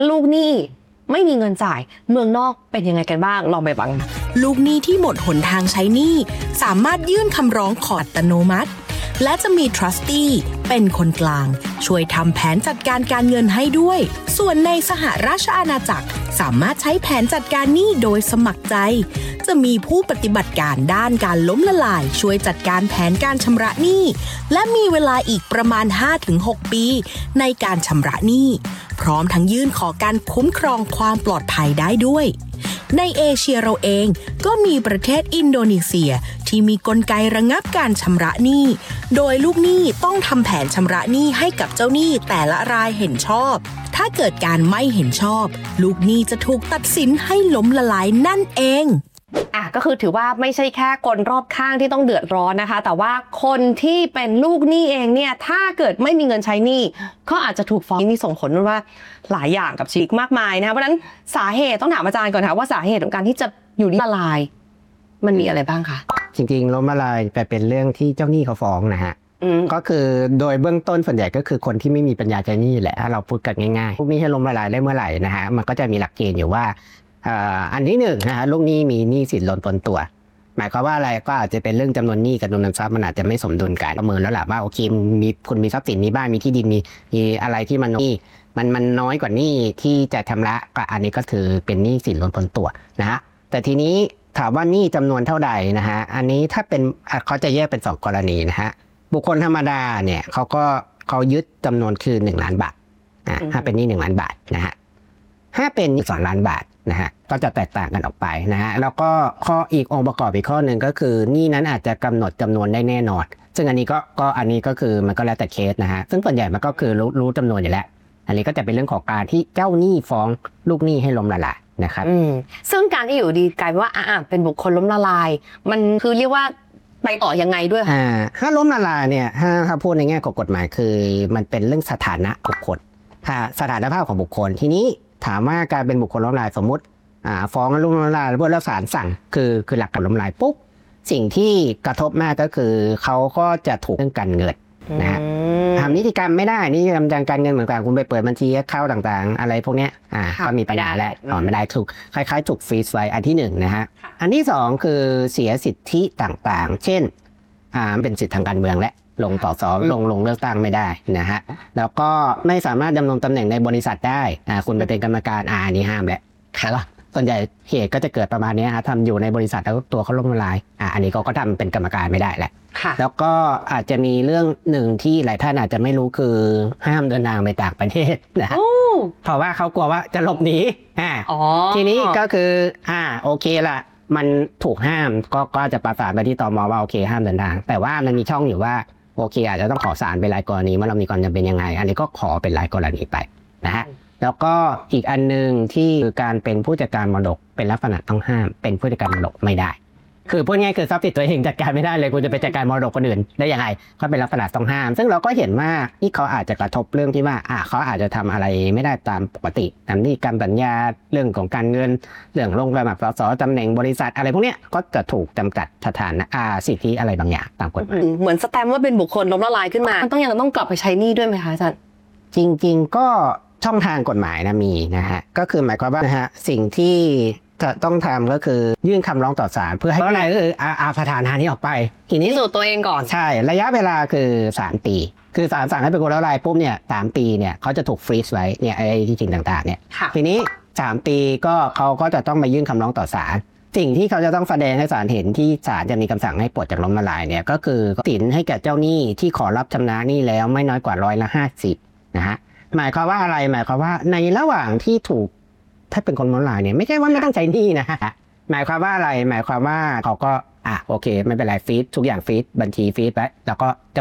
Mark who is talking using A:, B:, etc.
A: ลูกหนี้ไม่มีเงินจ่ายเมืองนอกเป็นยังไงกันบ้างลองไปฟัง
B: ลูกหนี้ที่หมดหนทางใช้หนี้สามารถยื่นคำร้องขออัตโนมัติและจะมี trustee เป็นคนกลางช่วยทำแผนจัดการการเงินให้ด้วยส่วนในสหราชอาณาจักรสามารถใช้แผนจัดการหนี้โดยสมัครใจจะมีผู้ปฏิบัติการด้านการล้มละลายช่วยจัดการแผนการชำระหนี้และมีเวลาอีกประมาณ 5-6 ปีในการชำระหนี้พร้อมทั้งยื่นขอการคุ้มครองความปลอดภัยได้ด้วยในเอเชียเราเองก็มีประเทศอินโดนีเซียที่มีกลไกระงับการชำระหนี้โดยลูกหนี้ต้องทำแผนชำระหนี้ให้กับเจ้าหนี้แต่ละรายเห็นชอบถ้าเกิดการไม่เห็นชอบลูกหนี้จะถูกตัดสินให้ล้มละลายนั่นเอง
A: ก็คือถือว่าไม่ใช่แค่คนรอบข้างที่ต้องเดือดร้อนนะคะแต่ว่าคนที่เป็นลูกหนี้เองเนี่ยถ้าเกิดไม่มีเงินใช้หนี้ก็อาจจะถูกฟ้องนี่ส่งผลว่าหลายอย่างกับชีวิตมากมายนะคะเพราะฉะนั้นสาเหตุต้องถามอาจารย์ก่อนค่ะว่าสาเหตุของการที่จะอยู่ละลายมันมีอะไรบ้างคะ
C: จริงๆล้มละลายแต่เป็นเรื่องที่เจ้าหนี้เขาฟ้องนะฮะก็คือโดยเบื้องต้นส่วนใหญ่ก็คือคนที่ไม่มีปัญญาใช้หนี้แหละถ้าเราพูดกันง่ายๆลูกหนี้ให้ล้มละลายได้เมื่อไหร่นะฮะมันก็จะมีหลักเกณฑ์อยู่ว่าอันที่หนึ่งนะฮะลูกหนี้มีหนี้สินล้นพ้นตัวหมายความว่าอะไรก็อาจจะเป็นเรื่องจำนวนหนี้กับจำนวนทรัพย์มันอาจจะไม่สมดุลกันประเมินแล้วแหละว่าโอเคคุณมีทรัพย์สินมีบ้านมีที่ดินมีอะไรที่มันน้อยกว่าหนี้ที่จะชำระก็อันนี้ก็คือเป็นหนี้สินล้นพ้นตัวนะฮะแต่ทีนี้ถามว่าหนี้จำนวนเท่าใดนะฮะอันนี้ถ้าเป็นเขาจะแยกเป็น2 กรณีนะฮะบุคคลธรรมดาเนี่ยเขายึดจำนวนคือ1 ล้านบาทถ้าเป็นหนี้1 ล้านบาทนะฮะถ้าเป็น2 ล้านบาทนะฮะก็จะแตกต่างกันออกไปนะฮะแล้วก็ข้ออีกองค์ประกอบอีกข้อหนึ่งก็คือหนี้นั้นอาจจะกำหนดจำนวนได้แน่นอนซึ่งอันนี้ก็คือมันก็แล้วแต่เคสนะฮะซึ่งส่วนใหญ่มันก็คือรู้จำนวนอยู่แล้วอันนี้ก็จะเป็นเรื่องของการที่เจ้าหนี้ฟ้องลูกหนี้ให้ล้มละลายนะครับ
A: ซึ่งการที่อยู่ดีกลายเป็นว่าเป็นบุคคลล้มละลายมันคือเรียกว่าไปต่อยังไงด้วย
C: ถ้าล้มละลายเนี่ยถ้าพูดในแง่ของกฎหมายคือมันเป็นเรื่องสถานะบุคคลสถานภาพของบุคคลทีนี้ถามว่าการเป็นบุคคลล้มละลายสมมุติฟ้องล้มละลายแล้วศาลสั่งคือหลักการล้มละลายปุ๊บสิ่งที่กระทบมากก็คือเขาก็จะถูกเรื่องการเงินนะฮะทำนิติกรรมไม่ได้นิติกรรมทางการเงินเหมือนกันคุณไปเปิดบัญชีเข้าต่างๆอะไรพวกนี้ก็มีปัญหาแล้วถอนไม่ได้ถูกคล้ายๆถูกฟรีซไว้อันที่1นะฮะอันที่2คือเสียสิทธิต่างๆเช่นเป็นสิทธิทางการเมืองและลงต่อสอลงเลือกตั้งไม่ได้นะฮะแล้วก็ไม่สามารถดำรงตำแหน่งในบริษัทได้คุณไปเป็นกรรมการอันนี้ห้ามแหละครับส่วนใหญ่เหตุก็จะเกิดประมาณนี้ฮะทำอยู่ในบริษัทแล้วตัวเขาล้มละลายอันนี้ก็ทำเป็นกรรมการไม่ได้แหละแล้วก็อาจจะมีเรื่องหนึ่งที่หลายท่านอาจจะไม่รู้คือห้ามเดินทางไปต่างประเทศนะฮะเพราะว่าเขากลัวว่าจะหลบหนีทีนี้ก็คือโอเคละมันถูกห้ามก็จะประสานไปที่ตม.ว่าโอเคห้ามเดินทางแต่ว่ามันมีช่องอยู่ว่าโอเคอาจจะต้องขอศาลเป็นรายกรณีเมื่อเรามีความจำเป็นยังไงอันนี้ก็ขอเป็นรายกรณีไปนะฮะแล้วก็อีกอันนึงที่การเป็นผู้จัดการมรดกเป็นลักษณะต้องห้ามเป็นผู้จัดการมรดกไม่ได้คือพูดง่ายคือทรัพย์สินตัวเองจัดการไม่ได้เลยคุณจะไปจัดการมรดกคนอื่นได้ยังไงก็เป็นลักษณะต้องห้ามซึ่งเราก็เห็นว่าที่เขาอาจจะกระทบเรื่องที่ว่าเขาอาจจะทำอะไรไม่ได้ตามปกติตามนิติกรรมสัญญาเรื่องของการเงินเรื่องลงสมัครสสตำแหน่งบริษัทอะไรพวกนี้ก็จะถูกจำกัดสถานะสิทธิอะไรบางอย่างตามกฎหมาย
A: เหมือนสแตมป์ว่าเป็นบุคคลล้มละลายขึ้นมามันต้องกลับไปใช้หนี้ด้วยไหมคะอาจารย์
C: จริงๆก็ช่องทางกฎหมายนะมีนะฮะก็คือหมายความว่านะฮะสิ่งที่จะต้องทำก็คือยื่นคำร้องต่อศาลเพื่อให้อะไรก็คือสถานะนี้ออกไปทีนี้
A: สู่ตัวเองก่อน
C: ใช่ระยะเวลาคือ3 ปีคือศาลสั่งให้เป็นคนละลายปุ๊บเนี่ย3 ปีเนี่ยเขาจะถูกฟรีซไว้เนี่ยไอ้ที่สิ่งต่างๆเนี่ยทีนี้3 ปีก็เขาก็จะต้องมายื่นคำร้องต่อศาลสิ่งที่เขาจะต้องแสดงให้ศาลเห็นที่ศาลจะมีคำสั่งให้ปลดจากล้มละลายเนี่ยก็คือสินให้แก่เจ้าหนี้ที่ขอรับชำระหนี้แล้วไม่น้อยกว่า50%นะฮะหมายความว่าอะไรหมายความว่าในระหว่างที่ถูกถ้าเป็นคนล้มละลายเนี่ยไม่ใช่ว่าไม่ต้องใช้หนี้นะฮะหมายความว่าอะไรหมายความว่าเขาก็โอเคไม่เป็นไรฟรีซทุกอย่างฟรีซบัญชีฟรีซไปแล้วก็